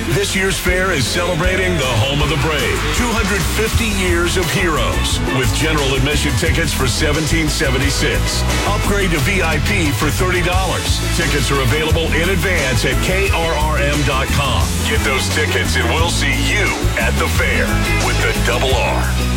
This year's fair is celebrating the home of the brave. 250 years of heroes with general admission tickets for $17.76. Upgrade to VIP for $30. Tickets are available in advance at krrm.com. Get those tickets and we'll see you at the fair with the Double R.